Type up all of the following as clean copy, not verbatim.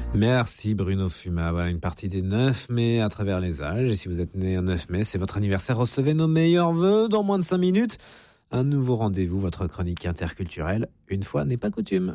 Merci Bruno Fuma. Voilà une partie des 9 mai à travers les âges. Et si vous êtes né un 9 mai, c'est votre anniversaire. Recevez nos meilleurs vœux dans moins de 5 minutes. Un nouveau rendez-vous, votre chronique interculturelle. Une fois n'est pas coutume.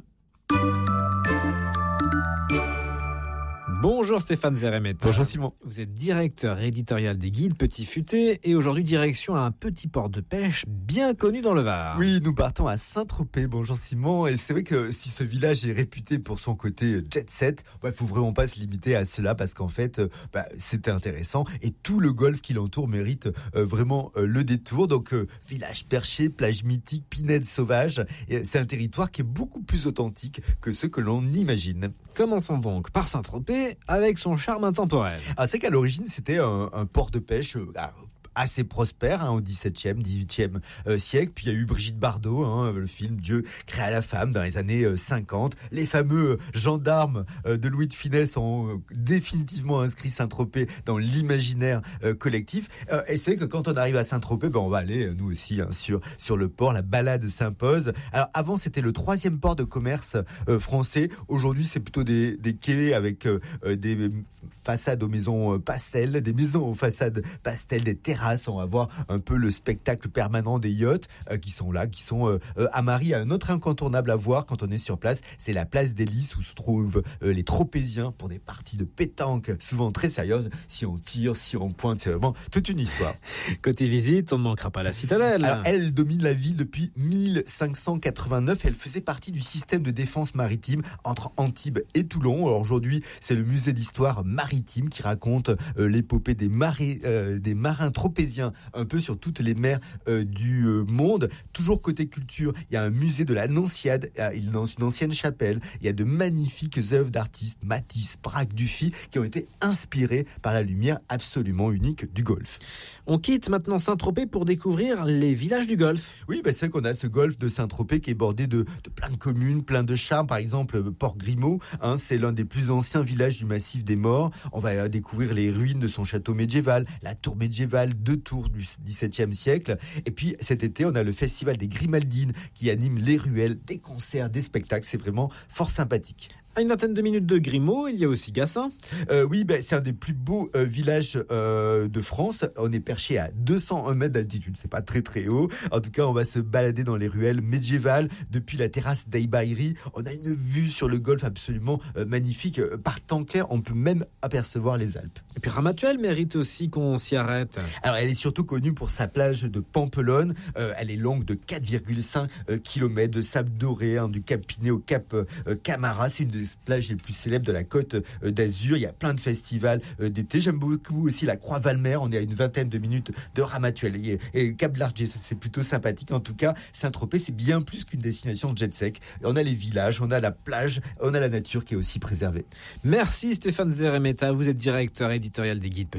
Bonjour Stéphane Zeremeta. Bonjour Simon. Vous êtes directeur éditorial des Guides Petit Futé et aujourd'hui direction à un petit port de pêche bien connu dans le Var. Oui, nous partons à Saint-Tropez. Bonjour Simon. Et c'est vrai que si ce village est réputé pour son côté jet set, il faut vraiment pas se limiter à cela parce qu'en fait, c'est intéressant et tout le golfe qui l'entoure mérite vraiment le détour. Donc village perché, plage mythique, pinède sauvage. Et c'est un territoire qui est beaucoup plus authentique que ce que l'on imagine. Commençons donc par Saint-Tropez avec son charme intemporel. C'est qu'à l'origine, c'était un port de pêche assez prospère au XVIIe, XVIIIe siècle. Puis il y a eu Brigitte Bardot, le film Dieu créa la femme dans les années 50. Les fameux gendarmes de Louis de Funès ont définitivement inscrit Saint-Tropez dans l'imaginaire collectif. Et c'est que quand on arrive à Saint-Tropez, on va aller nous aussi sur le port. La balade s'impose. Alors avant, c'était le 3e port de commerce français. Aujourd'hui, c'est plutôt des quais avec des façades aux maisons pastel, des maisons aux façades pastel, des terrasses. On va voir un peu le spectacle permanent des yachts qui sont amarrés. Un autre incontournable à voir quand on est sur place, c'est la place des Lys où se trouvent les tropéziens pour des parties de pétanque souvent très sérieuses. Si on tire, si on pointe, c'est vraiment toute une histoire. Côté visite, on ne manquera pas la citadelle. Alors, elle domine la ville depuis 1589. Elle faisait partie du système de défense maritime entre Antibes et Toulon. Alors aujourd'hui, c'est le musée d'histoire maritime qui raconte l'épopée des marins tropéziens un peu sur toutes les mers du monde. Toujours côté culture, il y a un musée de la Nonciade, dans une ancienne chapelle. Il y a de magnifiques œuvres d'artistes, Matisse, Braque, Dufy, qui ont été inspirées par la lumière absolument unique du golfe. On quitte maintenant Saint-Tropez pour découvrir les villages du golfe. Oui, c'est vrai qu'on a ce golfe de Saint-Tropez qui est bordé de plein de communes, plein de charmes. Par exemple, Port-Grimaud, c'est l'un des plus anciens villages du massif des Morts. On va découvrir les ruines de son château médiéval, la tour médiévale, 2 tours du XVIIe siècle. Et puis cet été, on a le festival des Grimaldines qui anime les ruelles, des concerts, des spectacles. C'est vraiment fort sympathique. À une vingtaine de minutes de Grimaud, il y a aussi Gassin. C'est un des plus beaux villages de France. On est perché à 201 mètres d'altitude. C'est pas très très haut. En tout cas, on va se balader dans les ruelles médiévales. Depuis la terrasse d'Aïbaïri, on a une vue sur le golfe absolument magnifique. Par temps clair, on peut même apercevoir les Alpes. Et puis Ramatuelle mérite aussi qu'on s'y arrête. Alors, elle est surtout connue pour sa plage de Pampelonne. Elle est longue de 4,5 km de sable doré, du Cap Pinet au Cap Camara. C'est une des plages les plus célèbres de la Côte d'Azur. Il y a plein de festivals d'été. J'aime beaucoup aussi la Croix-Valmer. On est à une vingtaine de minutes de Ramatuelle. Et Cap Largé, c'est plutôt sympathique. En tout cas, Saint-Tropez, c'est bien plus qu'une destination jet set. On a les villages, on a la plage, on a la nature qui est aussi préservée. Merci Stéphane Zeremeta. Vous êtes directeur éditorial des Guides